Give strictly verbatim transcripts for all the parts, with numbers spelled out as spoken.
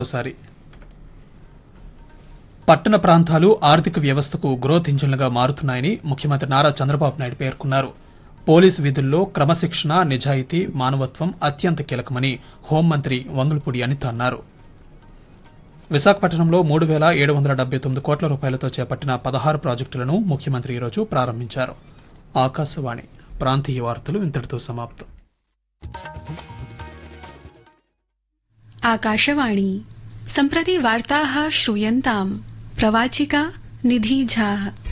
ఒకసారి పట్టణ ప్రాంతాలు ఆర్థిక వ్యవస్థకు గ్రోత్ ఇంజిన్లుగా మారుతున్నాయని ముఖ్యమంత్రి నారా చంద్రబాబు నాయుడు పేర్కొన్నారు. పోలీసు విధుల్లో క్రమశిక్షణ, నిజాయితీ, మానవత్వం అత్యంత కీలకమని హోంమంత్రి వంగల్పూడి అనిత అన్నారు. విశాఖపట్నంలో మూడు వేల ఏడు వందల డెబ్బై తొమ్మిది కోట్ల రూపాయలతో చేపట్టిన పదహారు ప్రాజెక్టులను ముఖ్యమంత్రి ఈరోజు ప్రారంభించారు. ఆకాశవాణి ప్రాంతీయ వార్తలు ఇంతటితో సమాప్తం. आकाशवाणी सम्प्रति वार्ताः श्रूयन्ताम्. प्रवाचिका निधि झा.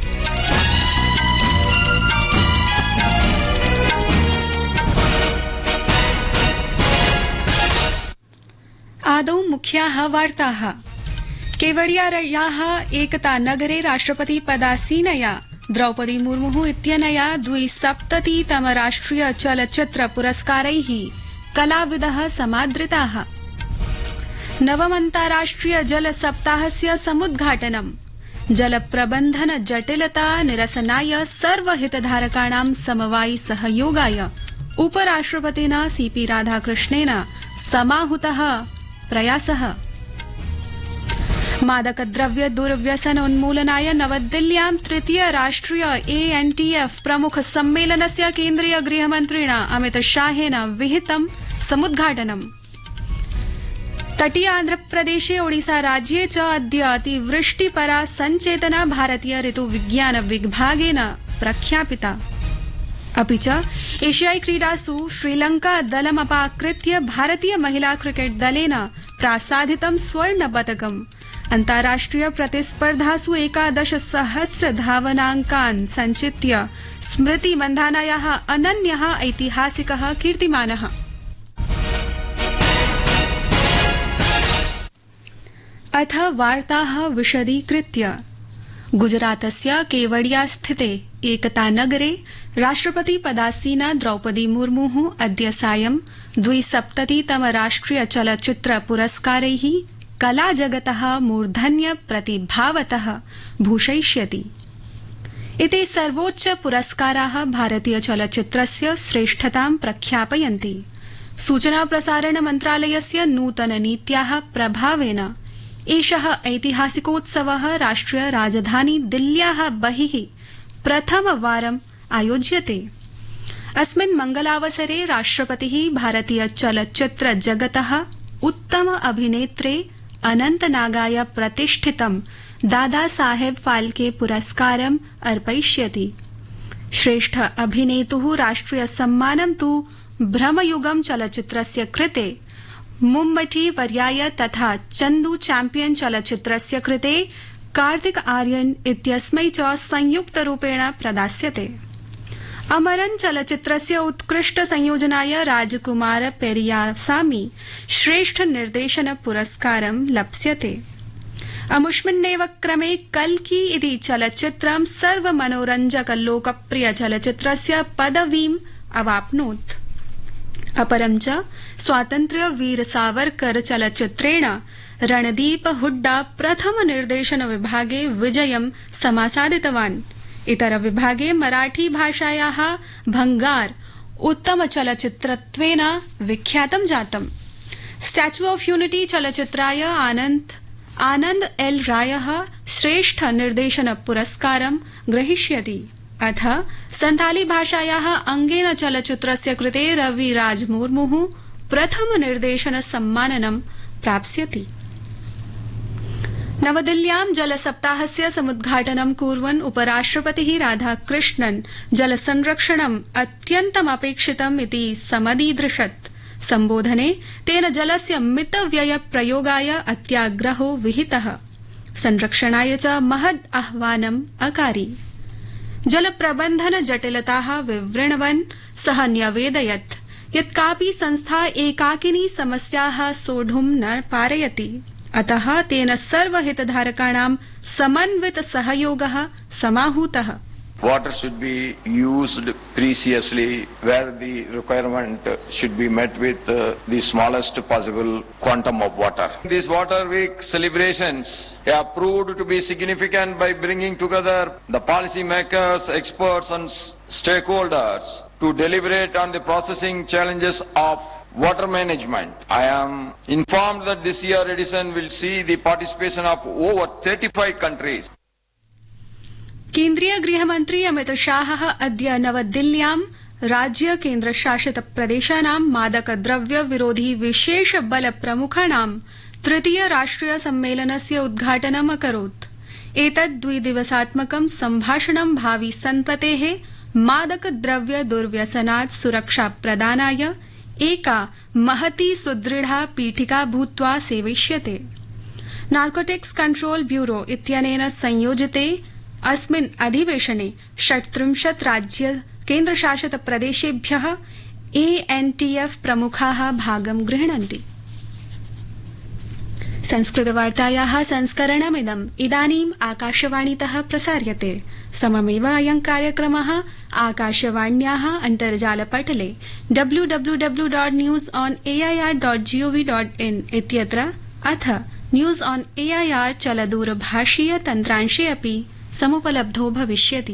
आदौ मुख्याः वार्ताः. केवडियायाः एकता नगरे राष्ट्रपति पदासीनया द्रौपदी मुर्मुः इत्यनया द्विसप्ततितम राष्ट्रिय चलच्चित्र पुरस्कारैः कलाविदः समादृताः. नवमन्ताराष्ट्रिय जल सप्ताहस्य समुद्घाटनम्. जल प्रबन्धन जटिलता निरसनाय सर्वहितधारकाणां समवायि सहयोगाय उपराष्ट्रपतिना सीपी राधाकृष्णेन समाहुतः प्रयासः. मादकद्रव्य दुर्व्यसनोन्मूलनाय नवदिल्ल्यां तृतीय राष्ट्रिय एएनटीएफ प्रमुख सम्मेलनस्य केन्द्रीय गृहमन्त्रिणा अमितशाहेन विहितं समुद्घाटनम्. तटीय आन्ध्रप्रदेशे ओडिसा राज्ये च अद्य अतिवृष्टिपरा सञ्चेतना भारतीय ऋतुविज्ञान विभागेन प्रख्यापिता. अपि च एशियाई क्रीडासु श्रीलंका दलमपाकृत्य भारतीय महिला क्रिकेट दलेन प्रासादितं स्वर्णपदकम्. अन्ताराष्ट्रिय प्रतिस्पर्धासु एकादश सहस्र धावनाङ्कान् सञ्चित्य स्मृति मन्धानायाः अनन्यः ऐतिहासिकः कीर्तिमानः. अथ वार्ताः विशदीकृत्य. गुजरातस्य केवडिया स्थिते एकतानगरे राष्ट्रपति पदासीना द्रौपदी मुर्मुः अद्य सायं द्विसप्ततितम राष्ट्रिय चलच्चित्र पुरस्कारैः कलाजगतः मूर्धन्य प्रतिभावतः भूषयिष्यति. एते सर्वोच्च पुरस्काराः भारतीय चलच्चित्रस्य श्रेष्ठतां प्रख्यापयन्ति. सूचना प्रसारण मन्त्रालयस्य नूतन नीत्याः प्रभावेन एषः ऐतिहासिकोत्सवः राष्ट्रिय राजधानी दिल्ल्याः बहिः प्रथमवारम् आयोज्यते. अस्मिन् मंगलावसरे राष्ट्रपतिः भारतीय चलच्चित्र जगतः उत्तम अभिनेत्रे अनन्तनागाय प्रतिष्ठितं दादा साहेब फाल्के पुरस्कारम् अर्पयिष्यति. श्रेष्ठ अभिनेतुः राष्ट्रिय सम्मानं तु भ्रमयुगं चलच्चित्रस्य कृते मुम्बटी वर्याय तथा चन्दू चैम्पियन चलच्चित्रस्य कृते कार्तिक आर्यन इत्यस्मै च संयुक्तरूपेण प्रदास्यते. अमरन चलच्चित्रस्य उत्कृष्ट संयोजनाय राजकुमार पेरियासामी श्रेष्ठ निर्देशन पुरस्कारं लप्स्यते. अमुष्मिन्नेव क्रमे कल्की इति चलच्चित्रं सर्वमनोरञ्जक लोकप्रिय चलच्चित्रस्य पदवीम् अवाप्नोत्. अपरं च स्वातन्त्र्य वीर सावरकर चलच्चित्रेण रणदीप हुड्डा प्रथम निर्देशन विभागे विजयं समासादितवान्. इतर विभागे मराठी भाषायाः भंगार उत्तम चलच्चित्रत्वेन विख्यातं जातम्. Statue of unity चलच्चित्राय Anand Anand L रायः श्रेष्ठ निर्देशन पुरस्कारं ग्रहीष्यति. अथ संथाली भाषायाः अंगेन चलच्चित्रस्य कृते रवि राज मुर्मुः प्रथम निर्देशन सम्माननं प्राप्स्यति. नवदिल्ल्यां जलसप्ताहस्य समुद्घाटनं कुर्वन् उपराष्ट्रपतिः राधाकृष्णन् जलसंरक्षणम् अत्यन्तमपेक्षितम् इति समदीदृशत्. सम्बोधने तेन जलस्य मितव्यय प्रयोगाय अत्याग्रहो विहितः. संरक्षणाय च महद् आह्वानम् अकारि. जलप्रबन्धन जटिलताः विवृण्वन् सः न्यवेदयत् यत् कापि संस्था एकाकिनी समस्याः सोढुं न पारयति. अतः तेन सर्वहितधारकाणां समन्वित सहयोगः समाहूतः. Water should be used preciously where the requirement should be met with uh, the smallest possible quantum of water. These Water Week celebrations are proved to be significant by bringing together the policy makers, experts and stakeholders to deliberate on the processing challenges of water management. I am informed that this year edition will see the participation of over thirty-five countries. केन्द्रीय गृहमन्त्री अमित शाहः अद्य नवदिल्ल्यां राज्य केन्द्रशासित प्रदेशानां मादकद्रव्य विरोधी विशेष बल प्रमुखाणां तृतीय राष्ट्रिय सम्मेलनस्य उद्घाटनम् अकरोत्। एतत् द्विदिवसात्मकं सम्भाषणं भावि सन्ततेः मादकद्रव्य दुर्व्यसनात् सुरक्षा प्रदानाय एका महती सुदृढा पीठिका भूत्वा सेविष्यते। नार्कोटिक्स कंट्रोल ब्यूरो इत्यनेन संयोजिते अस्मिन् अधिवेशने षट्त्रिंशत् राज्य केन्द्रशासित प्रदेशेभ्यः ए एन् टी एफ् प्रमुखाः भागं गृह्णन्ति। संस्कृतवार्तायाः संस्करणमिदम् इदानीम् आकाशवाणीतः प्रसार्यते। सममेव अयं कार्यक्रमः आकाशवाण्याः अन्तर्जालपटले W W W dot news on A I are dot gov dot in इत्यत्र अथ न्यूस् आन् ए ऐ आर् चलदूरभाषीय तन्त्रांशे अपि समुपलब्धो भविष्यति।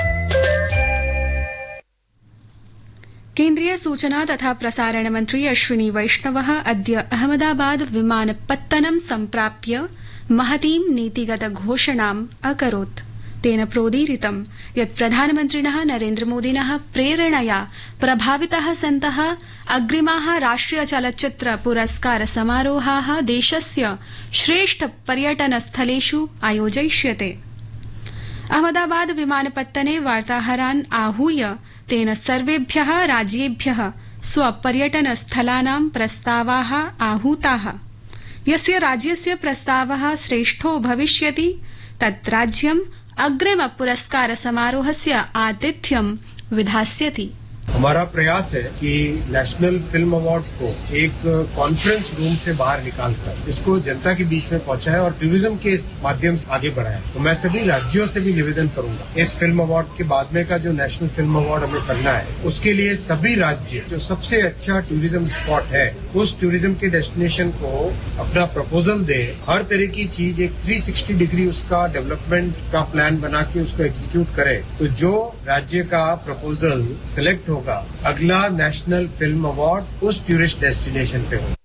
केन्द्रीय सूचना तथा प्रसारण मन्त्री अश्विनी वैष्णवः अद्य अहमदाबाद विमानपत्तनं सम्प्राप्य महतीं नीतिगत घोषणाम् अकरोत्। तेन प्रोदीरितं यत् प्रधानमन्त्रिणः नरेन्द्रमोदिनः प्रेरणया प्रभाविताः सन्तः अग्रिमाः राष्ट्रिय चलच्चित्र पुरस्कार समारोहाः देशस्य श्रेष्ठ पर्यटनस्थलेषु आयोजयिष्यते। अहमदाबाद विमानपत्तने वार्ताहरान् आहूय तेन सर्वेभ्यः राज्येभ्यः स्वपर्यटनस्थलानां प्रस्तावाः आहूताः। यस्य राज्यस्य प्रस्तावः श्रेष्ठो भविष्यति तत् राज्यम् अग्रिम पुरस्कार समारोहस्य आतिथ्यं विधास्यति। हमारा प्रयास है कि नेशनल फिल्म अवार्ड को एक कॉन्फ्रेंस रूम से बाहर निकालकर इसको जनता के बीच में पहुंचाए और टूरिज्म के माध्यम से आगे बढ़ाए। तो मैं सभी राज्यों से भी निवेदन करूंगा, इस फिल्म अवार्ड के बाद में का जो नेशनल फिल्म अवार्ड हमें करना है उसके लिए सभी राज्य जो सबसे अच्छा टूरिज्म स्पॉट है उस टूरिज्म के डेस्टिनेशन को अपना प्रपोजल दे। हर तरह की चीज एक थ्री सिक्सटी डिग्री उसका डेवलपमेंट का प्लान बना के उसको एग्जीक्यूट करे। तो जो राज्य का प्रपोजल सिलेक्ट होगा अगला नेशनल फिल्म अवार्ड उस टूरिस्ट डेस्टिनेशन पे होगा।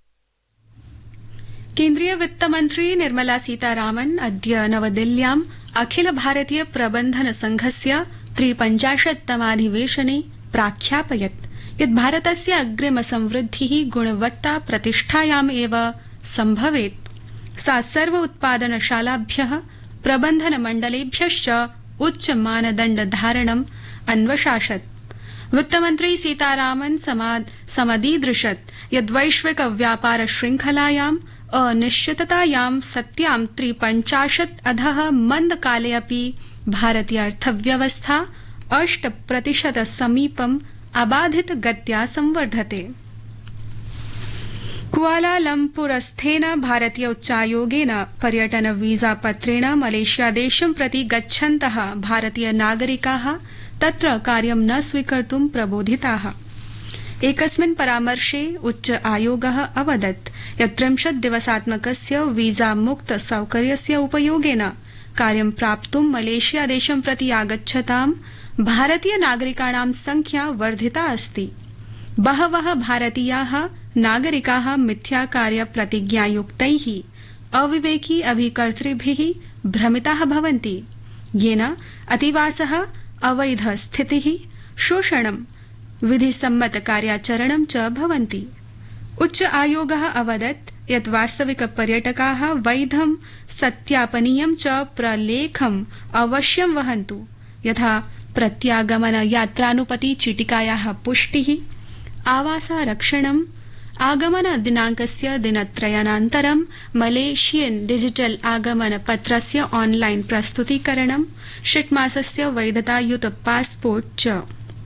केन्द्रीय वित्त मंत्री निर्मला सीतारामन् अद्य नवदिल्ल्याम् अखिल भारतीय प्रबन्धन संघस्य त्रिपञ्चाशत्तमाधिवेशने प्राख्यापयत् यत् भारतस्य अग्रिम संवृद्धिः गुणवत्ता प्रतिष्ठायाम् एव सम्भवेत्। सा सर्व उत्पादनशालाभ्यः प्रबन्धन मण्डलेभ्यश्च उच्च मानदण्ड धारणम् अन्वशासत्। वित्तमन्त्री सीतारामन् समदीदृशत् यद् वैश्विक व्यापार श्रृंखलायाम् अनिश्चिततायां सत्यां त्रिपञ्चाशत् अधः मन्दकाले अपि भारतीय अर्थव्यवस्था अष्ट प्रतिशत समीपम् अबाधित गत्या संवर्धते। कुआलालम्पुरस्थेन भारतीय उच्चायोगेन पर्यटन वीजा पत्रेण मलेशिया देशं प्रति गच्छन्तः भारतीय नागरिकाः तत्र कार्यं न स्वीकर्तुं प्रबोधिताः। एकस्मिन् परामर्शे उच्च आयोगः अवदत् यत् त्रिंशत् दिवसात्मकस्य वीजा मुक्त सौकर्यस्य उपयोगेन कार्यं प्राप्तुं मलेशिया देशं प्रति आगच्छतां भारतीय नागरिकाणां संख्या वर्धिता अस्ति। बहवः भारतीयाः नागरिकाः मिथ्याकार्य प्रतिज्ञायुक्तैः अविवेकी अभिकर्तृभिः भ्रमिताः भवन्ति, येन अतिवासः, अवैध स्थितिः, शोषणं, विधिसम्मत कार्याचरणं च भवन्ति। उच्च आयोगः अवदत् यत् वास्तविक पर्यटकाः वैधं सत्यापनीयं च प्रलेखम् अवश्यं वहन्तु, यथा प्रत्यागमन यात्रानुपति चीटिकायाः पुष्टिः, आवासारक्षणम्, आगमन दिनांकस्य दिनत्रयानन्तरं मलेशियन डिजिटल आगमन पत्रस्य ऑनलाइन प्रस्तुतीकरणं, षट्मासस्य वैधतायुत पासपोर्ट च।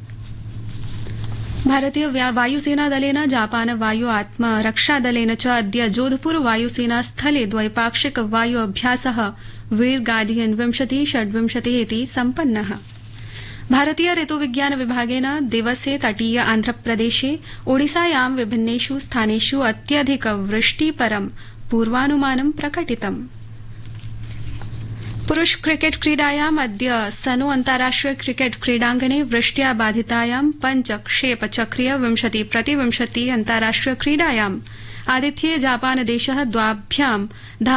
भारतीय वायुसेना दलेन जापान वायु आत्मरक्षादलेन च अद्य जोधपुर वायुसेना स्थले द्वैपाक्षिक वायु अभ्यासः वीर गार्डियन विंशति षड्विंशतिः इति सम्पन्नः। भारतीय ऋतुविज्ञान विभागेन दिवसे तटीय आन्ध्रप्रदेशे ओडिसायां विभिन्नेषु स्थानेषु अत्यधिक वृष्टिपरं पूर्वानुमानं प्रकटितम्। पुरुष क्रिकेट क्रीडायाम् अद्य सनो अन्ताराष्ट्रिय क्रिकेट क्रीडाङ्गणे वृष्ट्या बाधितायां पञ्च क्षेप चक्रीय विंशति प्रतिविंशति अन्ताराष्ट्रिय क्रीडायाम् आतिथ्ये जापानदेश द्वाभ्यां